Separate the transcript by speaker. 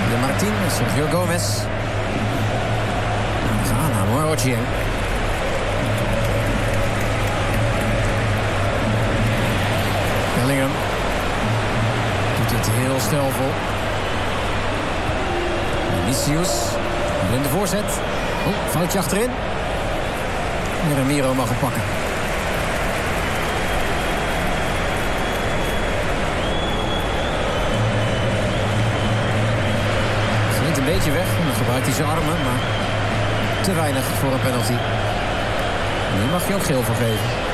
Speaker 1: De Martin, Sergio Gomez. Ghana, mooi Ochieng. Bellingham. Doet het heel stijlvol. Vinicius. In de voorzet. Oh, foutje achterin. En Ramiro mag hem pakken. Slinkt een beetje weg. En dan gebruikt hij zijn armen, maar te weinig voor een penalty. En hier mag je ook geel voor geven.